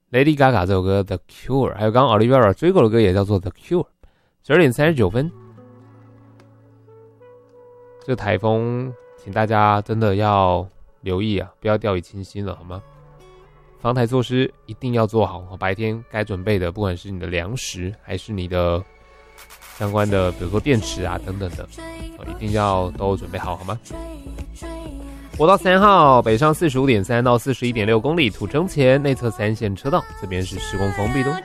Lady Gaga 这首歌 The Cure， 还有刚刚 Olivia 追过的歌也叫做 The Cure。12点39分，这个台风，请大家真的要留意啊，不要掉以轻心了，好吗？防台措施一定要做好，白天该准备的，不管是你的粮食，还是你的相关的，比如说电池啊等等的，一定要都准备好，好吗？国道3号北上45.3到41.6公里，土城前内侧3线车道，这边是施工封闭的。